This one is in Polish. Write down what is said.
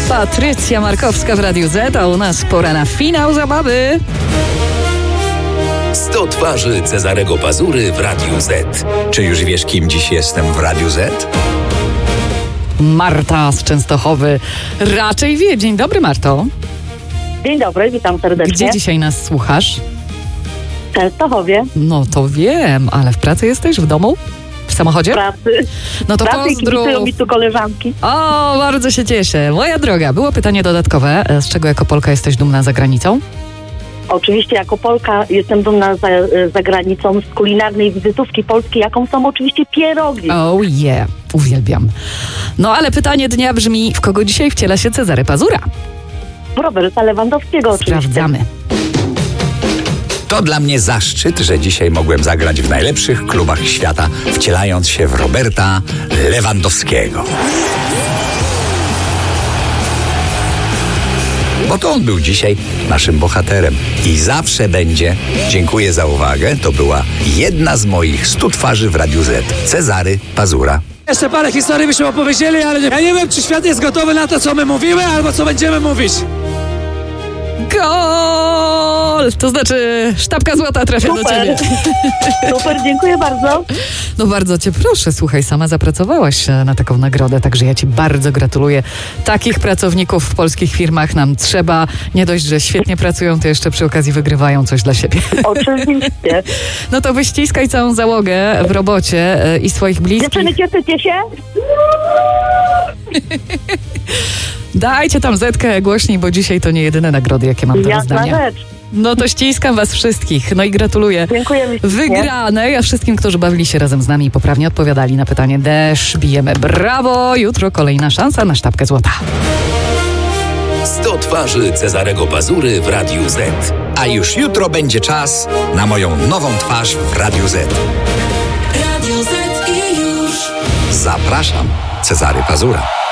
Patrycja Markowska w Radiu Z, a u nas pora na finał zabawy. 100 twarzy Cezarego Pazury w Radiu Z. Czy już wiesz, kim dziś jestem w Radiu Z? Marta z Częstochowy raczej wie. Dzień dobry, Marto. Dzień dobry, witam serdecznie. Gdzie dzisiaj nas słuchasz? W Częstochowie. No to wiem, ale w pracy jesteś? W domu? W samochodzie? W pracy. No to pracy i pozdrów. kibicują mi tu koleżanki. O, bardzo się cieszę. Moja droga, było pytanie dodatkowe. Z czego jako Polka jesteś dumna za granicą? Oczywiście jako Polka jestem dumna za granicą z kulinarnej wizytówki polskiej, jaką są oczywiście pierogi. Oh yeah, uwielbiam. No ale pytanie dnia brzmi, w kogo dzisiaj wciela się Cezary Pazura? Roberta Lewandowskiego oczywiście. Sprawdzamy. To dla mnie zaszczyt, że dzisiaj mogłem zagrać w najlepszych klubach świata, wcielając się w Roberta Lewandowskiego. Bo to on był dzisiaj naszym bohaterem i zawsze będzie, dziękuję za uwagę, to była jedna z moich 100 twarzy w Radiu Z. Cezary Pazura. Jeszcze parę historii byśmy opowiedzieli, ale ja nie wiem, czy świat jest gotowy na to, co my mówimy, albo co będziemy mówić. Gol! To znaczy sztabka złota trafia do ciebie. Super, dziękuję bardzo. No bardzo cię proszę, słuchaj, sama zapracowałaś na taką nagrodę, także ja ci bardzo gratuluję. Takich pracowników w polskich firmach nam trzeba. Nie dość, że świetnie pracują, to jeszcze przy okazji wygrywają coś dla siebie. Oczywiście. No to wyściskaj całą załogę w robocie i swoich bliskich. Dziewczyny, cieszycie się? Dajcie tam Zetkę głośniej, bo dzisiaj to nie jedyne nagrody, jakie mam do Jasna rozdania. rzecz. No to ściskam was wszystkich. No i gratuluję Dziękuję mi. wygranej, a wszystkim, którzy bawili się razem z nami i poprawnie odpowiadali na pytanie deszcz, bijemy brawo. Jutro kolejna szansa na sztabkę złota. 100 twarzy Cezarego Pazury w Radiu Z. A już jutro będzie czas na moją nową twarz w Radiu Z. Radio Z i już. Zapraszam, Cezary Pazura.